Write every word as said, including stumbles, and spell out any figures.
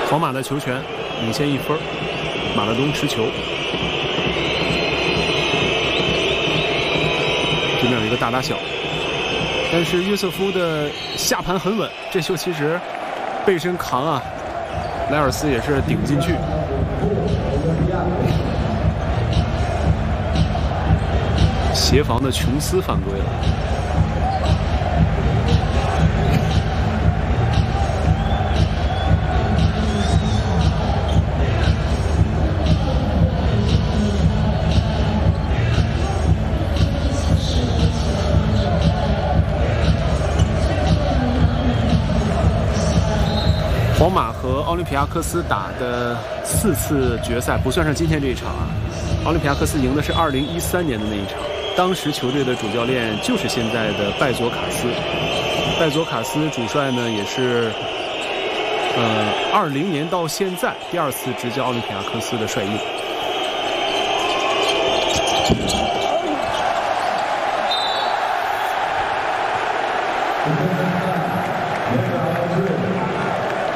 皇马的球权领先一分，马拉东持球，对面有一个大打小，但是约瑟夫的下盘很稳，这球其实背身扛啊，莱尔斯也是顶不进去。协防的琼斯犯规了。皇马和奥林匹亚克斯打的四次决赛，不算上今天这一场啊。奥林匹亚克斯赢的是二零一三年的那一场，当时球队的主教练就是现在的拜佐卡斯。拜佐卡斯主帅呢，也是呃二零年到现在第二次执教奥林匹亚克斯的帅印。